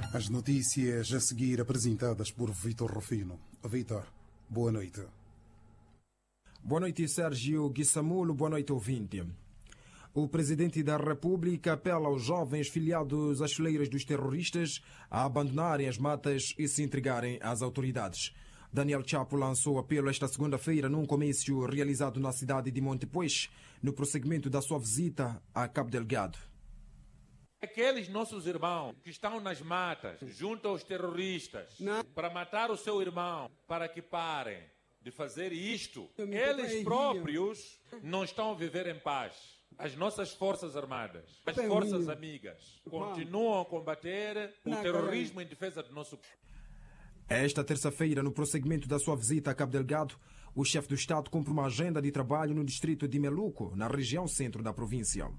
As notícias a seguir apresentadas por Vitor Rufino. Vitor, boa noite. Boa noite, Sérgio Guissamulo. Boa noite, ouvinte. O presidente da República apela aos jovens filiados às fileiras dos terroristas a abandonarem as matas e se entregarem às autoridades. Daniel Chapo lançou apelo esta segunda-feira num comício realizado na cidade de Montepuez, no prosseguimento da sua visita a Cabo Delgado. Aqueles nossos irmãos que estão nas matas, junto aos terroristas, para matar o seu irmão, para que parem de fazer isto, eles próprios não estão a viver em paz. As nossas forças armadas, as forças amigas, continuam a combater o terrorismo em defesa do nosso povo. Esta terça-feira, no prosseguimento da sua visita a Cabo Delgado, o chefe do Estado cumpre uma agenda de trabalho no distrito de Meluco, na região centro da província.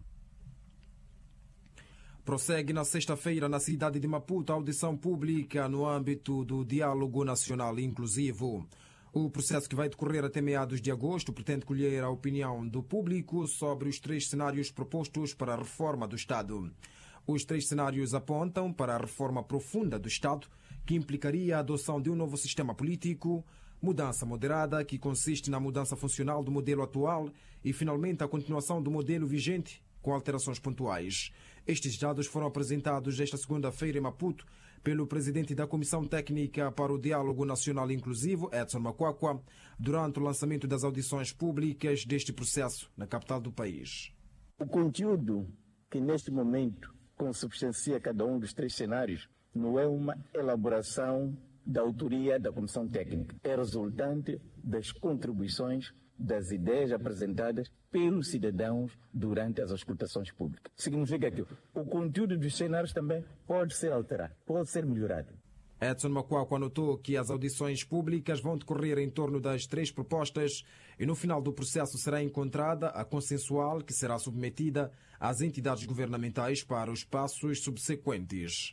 Prossegue na sexta-feira, na cidade de Maputo, a audição pública no âmbito do Diálogo Nacional Inclusivo. O processo, que vai decorrer até meados de agosto, pretende colher a opinião do público sobre os 3 cenários propostos para a reforma do Estado. Os 3 cenários apontam para a reforma profunda do Estado, que implicaria a adoção de um novo sistema político, mudança moderada, que consiste na mudança funcional do modelo atual, e, finalmente, a continuação do modelo vigente, com alterações pontuais. Estes dados foram apresentados esta segunda-feira em Maputo pelo presidente da Comissão Técnica para o Diálogo Nacional Inclusivo, Edson Macuacua, durante o lançamento das audições públicas deste processo na capital do país. O conteúdo que neste momento consubstancia cada um dos 3 cenários não é uma elaboração da autoria da Comissão Técnica, é resultante das contribuições, das ideias apresentadas pelos cidadãos durante as auscultações públicas. Significa que o conteúdo dos cenários também pode ser alterado, pode ser melhorado. Edson Macuacua anotou que as audições públicas vão decorrer em torno das 3 propostas e no final do processo será encontrada a consensual, que será submetida às entidades governamentais para os passos subsequentes.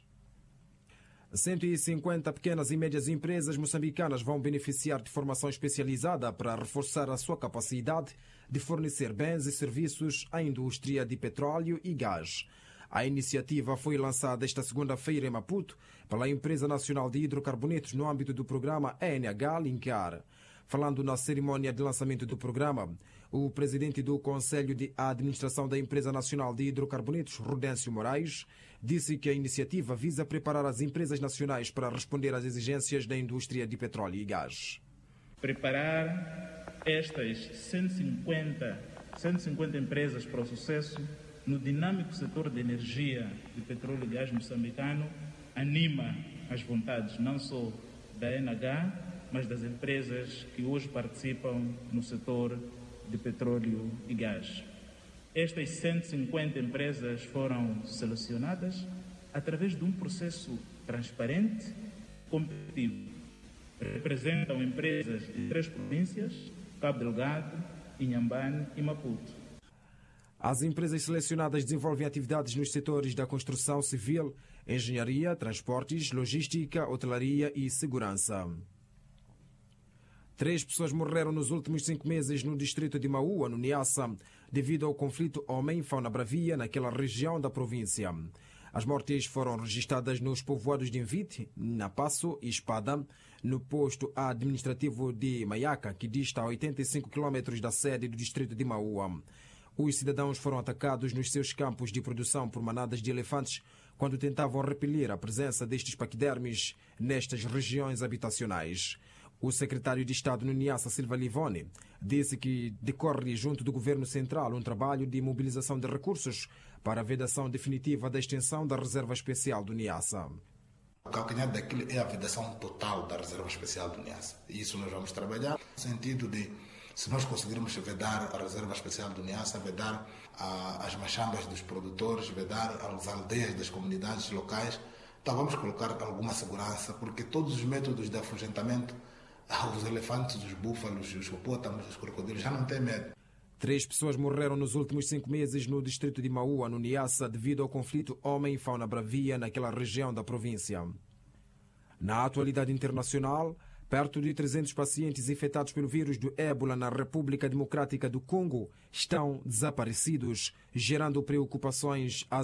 150 pequenas e médias empresas moçambicanas vão beneficiar de formação especializada para reforçar a sua capacidade de fornecer bens e serviços à indústria de petróleo e gás. A iniciativa foi lançada esta segunda-feira em Maputo pela Empresa Nacional de Hidrocarbonetos no âmbito do programa ENH Linkar. Falando na cerimónia de lançamento do programa, o presidente do Conselho de Administração da Empresa Nacional de Hidrocarbonetos, Rudêncio Moraes, disse que a iniciativa visa preparar as empresas nacionais para responder às exigências da indústria de petróleo e gás. Preparar estas 150 empresas para o sucesso no dinâmico setor de energia de petróleo e gás moçambicano anima as vontades não só da ENH, mas das empresas que hoje participam no setor de petróleo e gás. Estas 150 empresas foram selecionadas através de um processo transparente, competitivo. Representam empresas de 3 províncias, Cabo Delgado, Inhambane e Maputo. As empresas selecionadas desenvolvem atividades nos setores da construção civil, engenharia, transportes, logística, hotelaria e segurança. 3 pessoas morreram nos últimos 5 meses no distrito de Maua, no Niassa, devido ao conflito homem-fauna bravia naquela região da província. As mortes foram registradas nos povoados de Invite, Napasso e Espada, no posto administrativo de Maiaca, que dista a 85 km da sede do distrito de Maua. Os cidadãos foram atacados nos seus campos de produção por manadas de elefantes quando tentavam repelir a presença destes paquidermes nestas regiões habitacionais. O secretário de Estado no Niassa, Silva Livone, disse que decorre junto do Governo Central um trabalho de mobilização de recursos para a vedação definitiva da extensão da Reserva Especial do Niassa. O calcanhar daquilo é a vedação total da Reserva Especial do Niassa. E isso nós vamos trabalhar no sentido de, se nós conseguirmos vedar a Reserva Especial do Niassa, vedar as machambas dos produtores, vedar as aldeias das comunidades locais, então vamos colocar alguma segurança, porque todos os métodos de afugentamento, os elefantes, os búfalos, os hipopótamos, os crocodilos já não têm medo. 3 pessoas morreram nos últimos 5 meses no distrito de Maua, no Niassa, devido ao conflito homem-fauna bravia naquela região da província. Na atualidade internacional, perto de 300 pacientes infectados pelo vírus do ébola na República Democrática do Congo estão desaparecidos, gerando preocupações às